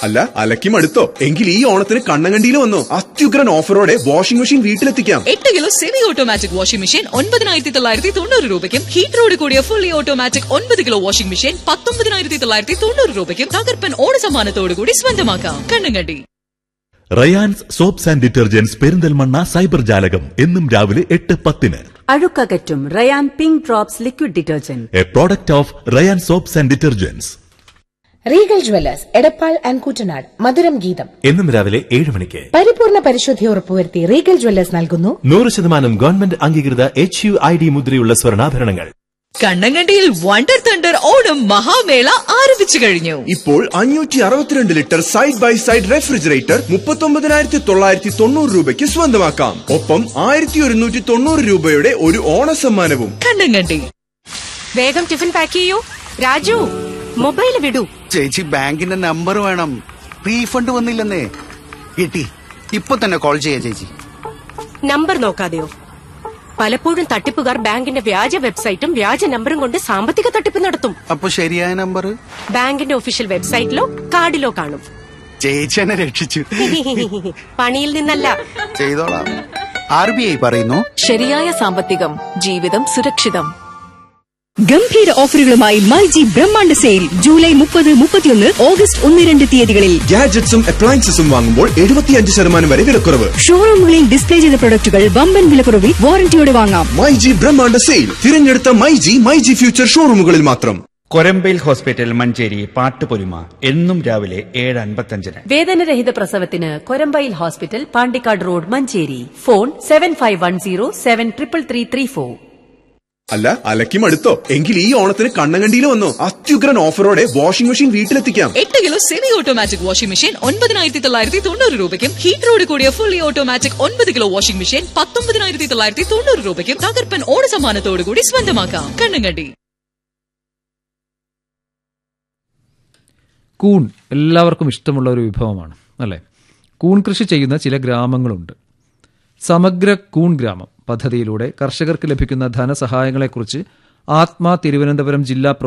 അല്ല, അലക്കി മടുത്തോ? എങ്കിൽ ഈ ഓണത്തിന് കണ്ണങ്കണ്ടിയിൽ വന്നോ. അത്യുഗ്രൻ ഓഫറോടെ washing machine വീട്ടിലെത്തിക്കാം. 8 kilo semi automatic washing machine 9,990 രൂപയ്ക്കും ഹീറ്ററോട് കൂടിയ fully automatic 9 kilo washing machine 19,990 രൂപയ്ക്കും തകർപ്പൻ ഓണസമ്മാനത്തോടുകൂടി സ്വന്തമാക്കാം. Kannankandi. Rayan's soaps and detergents Perinthalmanna cyber ജാലകം എന്നും രാവിലെ 8:10. അഴുക്കകറ്റും Ryan pink drops liquid detergent, A product of Ryan soaps and detergents. Regal Jewellers Edappal and Koottanad മധുരം ഗീതം എന്നും രാവിലെ 7 മണിക്ക്. പരിപൂർണ പരിശുദ്ധി ഉറപ്പുവരുത്തി റീഗൽ ജ്വല്ലേഴ്സ് നൽകുന്നു 100% ഗവൺമെന്റ് അംഗീകൃത HUID മുദ്രയുള്ള സ്വർണ്ണാഭരണങ്ങൾ. കണ്ണങ്കണ്ടിയിൽ വണ്ടർ തണ്ടർ ഓണം മഹാമേള ആരംഭിച്ചു കഴിഞ്ഞു. ഇപ്പോൾ 562 litre side by side refrigerator 39,990 രൂപയ്ക്ക് സ്വന്തമാക്കാം. ഒപ്പം 1,190 രൂപയുടെ ഒരു ഓണസമ്മാനവും. കണ്ണങ്കണ്ടി. വേഗം ടിഫിൻ പാക്ക് ചെയ്യൂ. രാജു, മൊബൈൽ വിടൂ. ചേച്ചി, ബാങ്കിന്റെ നമ്പർ വേണം. റീഫണ്ട് വന്നില്ലെന്നേ. കിട്ടി. ഇപ്പൊ തന്നെ കോൾ ചെയ്യാ ചേച്ചി. നമ്പർ നോക്കാതെയോ? പലപ്പോഴും തട്ടിപ്പുകാർ ബാങ്കിന്റെ വ്യാജ വെബ്സൈറ്റും വ്യാജ നമ്പറും കൊണ്ട് സാമ്പത്തിക തട്ടിപ്പ് നടത്തും. അപ്പൊ ശരിയായ നമ്പർ ബാങ്കിന്റെ ഒഫീഷ്യൽ വെബ്സൈറ്റിലോ കാർഡിലോ കാണും. ചേച്ചി എന്നെ രക്ഷിച്ചു. പണിയിൽ നിന്നല്ല, ചെയ്തോളാം. RBI പറയുന്നു, ശരിയായ സാമ്പത്തികം ജീവിതം സുരക്ഷിതം. ഗംഭീര ഓഫറുകളുമായി മൈജി ബ്രഹ്മാണ്ഡ സെയിൽ ജൂലൈ 30, 31, ഓഗസ്റ്റ് 1, 2 തീയതികളിൽ. ഗാഡ്ജറ്റ്സും അപ്ലയൻസസും വാങ്ങുമ്പോൾ 75% വരെ വിലക്കുറവ്. ഷോറൂമുകളിൽ ഡിസ്പ്ലേ ചെയ്ത പ്രൊഡക്റ്റുകൾ വമ്പൻ വിലക്കുറവിൽ വാറന്റിയോടെ വാങ്ങാം. മൈജി ബ്രഹ്മാണ്ഡ സെയിൽ തിരഞ്ഞെടുത്ത മൈജി ഫ്യൂച്ചർ ഷോറൂമുകളിൽ മാത്രം. കൊരമ്പയിൽ ഹോസ്പിറ്റൽ മഞ്ചേരി പാട്ടുപൊലിമ എന്നും രാവിലെ 7:55. വേദനരഹിത പ്രസവത്തിന് Korambayil hospital, Pandikkad road, Manjeri. Phone 7510733334. അല്ല, അലക്കി മടുത്തോ? എങ്കിൽ ഈ ഓണത്തിന് കണ്ണങ്കണ്ടിയിൽ വന്നോ. അത്യുഗ്രൻ ഓഫറോടെ washing machine വീട്ടിലെത്തിക്കാം. 8 kilo semi automatic washing machine 9,990 രൂപയ്ക്കും ഹീറ്ററോട് കൂടിയ fully automatic 9 kilo washing machine 19,990 രൂപയ്ക്കും തകർപ്പൻ ഓണസമ്മാനത്തോടുകൂടി സ്വന്തമാക്കാം. കണ്ണങ്കണ്ടി. കൂൺ എല്ലാവർക്കും ഇഷ്ടമുള്ള ഒരു വിഭവമാണ് അല്ലേ? കൂൺ കൃഷി ചെയ്യുന്ന ചില ഗ്രാമങ്ങളുണ്ട്. സമഗ്ര കൂൺ ഗ്രാമം പദ്ധതിയിലൂടെ കർഷകർക്ക് ലഭിക്കുന്ന ധനസഹായങ്ങളെക്കുറിച്ച് ആത്മ തിരുവനന്തപുരം ജില്ലാ